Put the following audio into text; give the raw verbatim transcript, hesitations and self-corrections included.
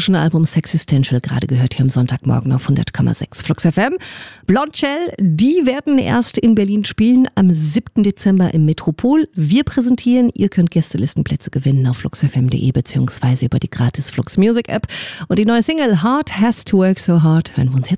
frischen Album Sexistential, gerade gehört hier am Sonntagmorgen auf hundert Komma sechs Flux F M. Blondshell, die werden erst in Berlin spielen am siebten Dezember im Metropol. Wir präsentieren, ihr könnt Gästelistenplätze gewinnen auf fluxfm punkt de beziehungsweise über die gratis Flux Music App. Und die neue Single Heart Has to Work So Hard hören wir uns jetzt